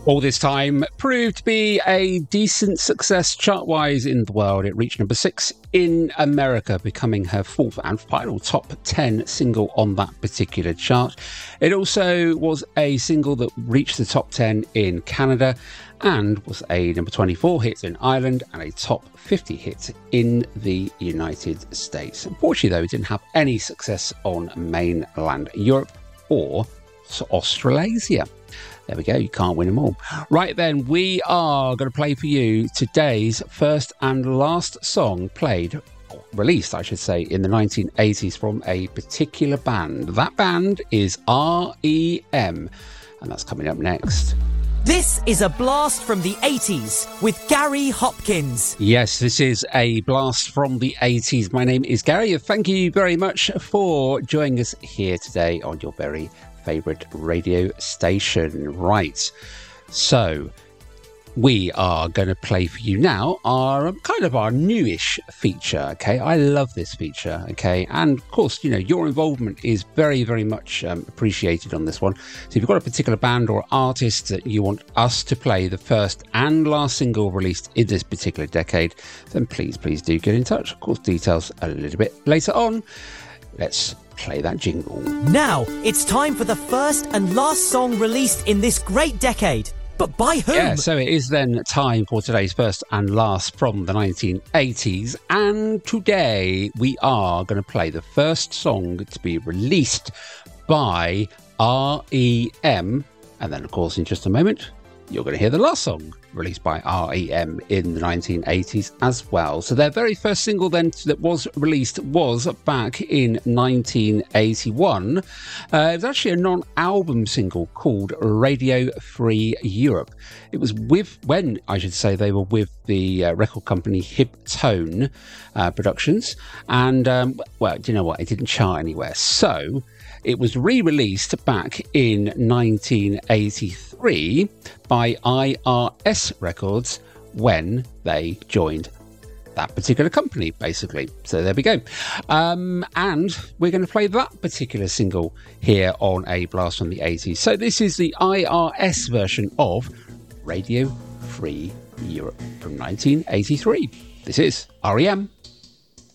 All this time proved to be a decent success chart-wise in the world. It reached number 6 in America, becoming her fourth and final top 10 single on that particular chart. It also was a single that reached the top 10 in Canada and was a number 24 hit in Ireland and a top 50 hit in the United States. Unfortunately, though, it didn't have any success on mainland Europe or Australasia. There we go, you can't win them all. Right then, we are going to play for you today's first and last song released, I should say, in the 1980s from a particular band. That band is R.E.M., and that's coming up next. This is a blast from the 80s with Gary Hopkins. Yes, this is a blast from the 80s. My name is Gary, and thank you very much for joining us here today on your very favourite radio station. Right, so we are going to play for you now our newish feature. Okay, I love this feature. Okay, and of course, you know, your involvement is very, very much appreciated on this one. So if you've got a particular band or artist that you want us to play the first and last single released in this particular decade, then please do get in touch. Of course, details a little bit later on. Let's play that jingle. Now it's time for the first and last song released in this great decade. But by whom? Yeah, so it is then time for today's first and last from the 1980s. And today we are going to play the first song to be released by R.E.M. And then, of course, in just a moment, you're going to hear the last song released by R.E.M. in the 1980s as well. So their very first single then that was released was back in 1981. It was actually a non-album single called Radio Free Europe. It was when they were with the record company Hip-Tone Productions. And, do you know what? It didn't chart anywhere. So it was re-released back in 1983 by IRS Records when they joined that particular company, basically. So there we go. And we're going to play that particular single here on A Blast from the 80s. So this is the IRS version of Radio Free Europe from 1983. This is R.E.M.